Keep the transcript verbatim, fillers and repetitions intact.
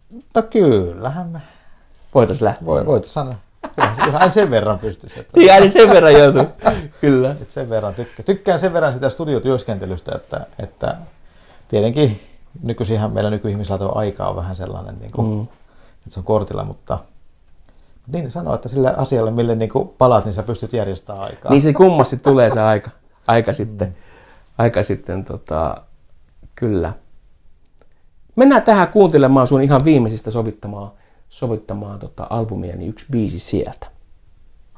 No kyllähän me. Voitaisiin lähteä. Voi, voit sanoa. Kyllähän sen verran pystyisi. Että... Niin, aina sen verran joutuu. Kyllä. Että sen verran tykkään. Tykkään sen verran sitä studiotyöskentelystä, että, että tietenkin nykyisinhän meillä nykyihmisillä on aika on vähän sellainen, niin kuin, mm. että se on kortilla, mutta niin sanoo, että sille asialle, mille niin kuin palaat, niin sä pystyt järjestämään aikaa. Niin se kummasti tulee se aika, aika sitten. Mm. Aika sitten, tota, kyllä. Mennään tähän kuuntelemaan sun ihan viimeisistä sovittamaan, sovittamaan tota albumia, niin yksi biisi sieltä.